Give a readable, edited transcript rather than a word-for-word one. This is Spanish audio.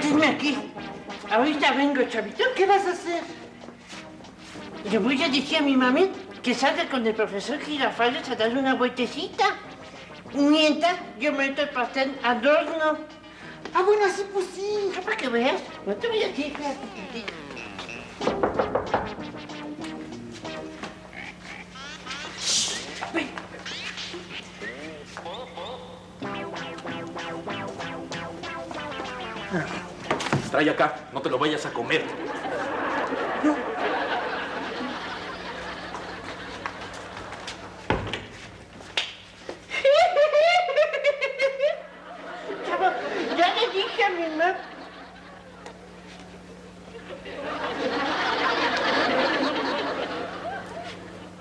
Espérenme aquí. Ahorita vengo, chavito. ¿Qué vas a hacer? Le voy a decir a mi mami que salga con el profesor Girafales a darle una vueltecita. Mientras, yo meto el pastel al horno. Ah, bueno, así pues sí. Para que veas. No te voy a decir. Ven. Trae acá, no te lo vayas a comer. No.